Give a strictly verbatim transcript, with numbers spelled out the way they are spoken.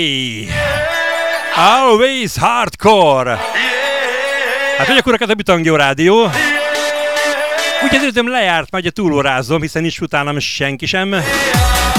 Always hardcore. Hát hogy akkor a Bitangió Rádió. Úgy az időm lejárt, majd a túlórázom, hiszen nincs utánam senki sem.